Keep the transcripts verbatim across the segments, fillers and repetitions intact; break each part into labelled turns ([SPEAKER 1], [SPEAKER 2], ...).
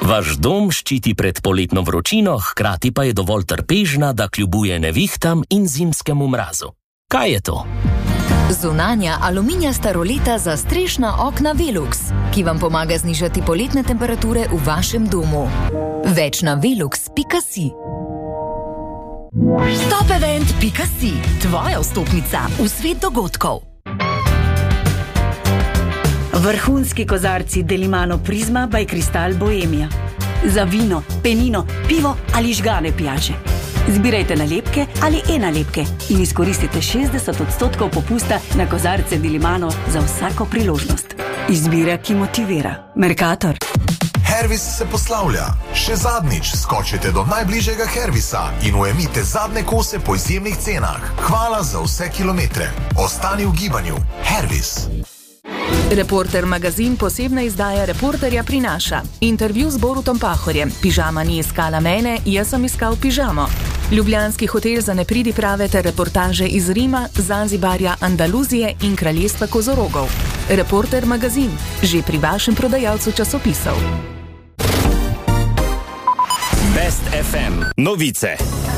[SPEAKER 1] Vaš dom ščiti pred poletno vročino, hkrati pa je dovolj trpežna, da kljubuje nevihtam in zimskemu mrazu. Kaj je to?
[SPEAKER 2] Zunanja aluminijasta roleta za strešna okna Velux, ki vam pomaga znižati poletne temperature v vašem domu. Več na velux pika si.
[SPEAKER 3] Top event pika si, tvoja vstopnica v svet dogodkov.
[SPEAKER 4] Vrhunski kozarci Delimano Prizma by Kristal Bohemia. Za vino, penino, pivo ali žgane pijače. Zbirajte nalepke ali e-nalepke in izkoristite šestdeset odstotkov popusta na kozarce Delimano za vsako priložnost. Izbira, ki motivira. Mercator.
[SPEAKER 5] Hervis se poslavlja. Še zadnjič skočite do najbližjega Hervisa in ujemite zadnje kose po izjemnih cenah. Hvala za vse kilometre. Ostani v gibanju. Hervis.
[SPEAKER 3] Reporter magazin posebna izdaja Reporterja prinaša. Intervju z Borutom Pahorjem. Pižama ni iskala mene, jaz sem iskal pižamo. Ljubljanski hotel za nepridiprave ter reportaže iz Rima, Zanzibarja, Andaluzije in kraljestva kozorogov. Reporter magazin, že pri vašem prodajalcu časopisov.
[SPEAKER 1] Best ef em novice.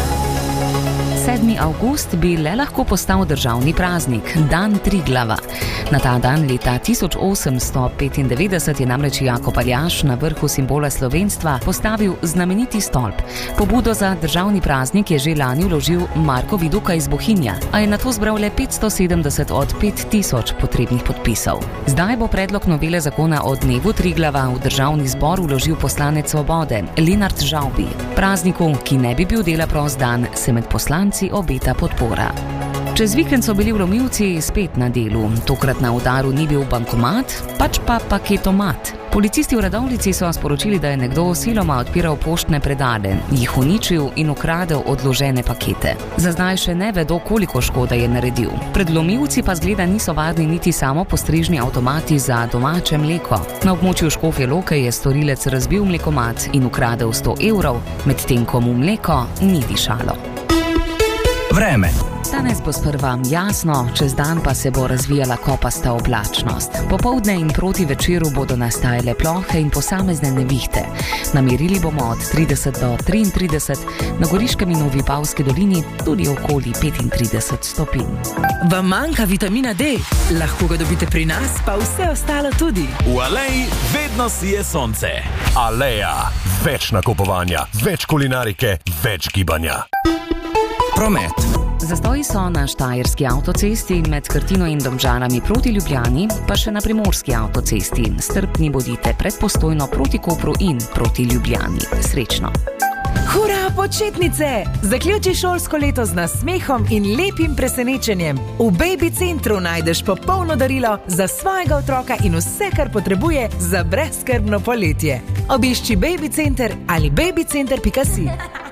[SPEAKER 6] sedmi avgust bi le lahko postal državni praznik, dan Triglava. Na ta dan leta tisoč osemsto petindevetdeset je namreč Jakob Aljaž na vrhu simbola slovenstva postavil znameniti stolp. Pobudo za državni praznik je že lani vložil Marko Viduka iz Bohinja, a je nato zbral le petsto sedemdeset od pet tisoč potrebnih podpisov. Zdaj bo predlog novele zakona o dnevu Triglava v državni zbor vložil poslanec Svobode Lenart Žavbi. Prazniku, ki ne bi bil dela prost dan, se med poslanci obeta podpora. Čez vikend so bili vlomilci spet na delu. Tokrat na udaru ni bil bankomat, pač pa paketomat. Policisti v Radovljici so sporočili, da je nekdo siloma odpiral poštne predale, jih uničil in ukradel odložene pakete. Za zdaj še ne vedo, koliko škode je naredil. Pred vlomilci pa zgleda niso varni niti samo postrežni avtomati za domače mleko. Na območju Škofje Loke je storilec razbil mlekomat in ukradel sto evrov, medtem ko mu mleko ni dišalo.
[SPEAKER 1] Vreme.
[SPEAKER 6] Danes bo sprva jasno, čez dan pa se bo razvijala kopasta oblačnost. Popoldne in proti večeru bodo nastajale plohe in posamezne nevihte. Namerili bomo od trideset do triintrideset, na Goriškem in v Vipavski dolini tudi okoli petintrideset stopinj.
[SPEAKER 3] Vam manjka vitamina D? Lahko ga dobite pri nas, pa vse ostalo tudi.
[SPEAKER 7] V Aleji vedno sije sonce. Aleja. Več nakupovanja, več kulinarike, več gibanja.
[SPEAKER 1] Promet.
[SPEAKER 6] Zastoji so na Štajerski avtocesti med Krtino in Domžalami proti Ljubljani, pa še na Primorski avtocesti. Strpni bodite pred Postojno proti Kopru in proti Ljubljani. Srečno!
[SPEAKER 3] Hura, počitnice! Zaključi šolsko leto z nasmehom in lepim presenečenjem. V Baby Centru najdeš popolno darilo za svojega otroka in vse, kar potrebuje za brezskrbno poletje. Obišči Baby Center ali babycenter pika si.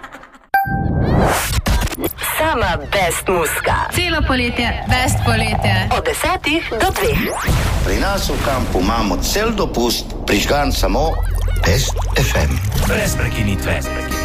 [SPEAKER 8] Sama best muska.
[SPEAKER 9] Celo poletje, best poletje.
[SPEAKER 8] Od desetih do dveh.
[SPEAKER 10] Pri nas v kampu imamo cel dopust, prižgan samo Best ef em.
[SPEAKER 1] Brez prekinitve.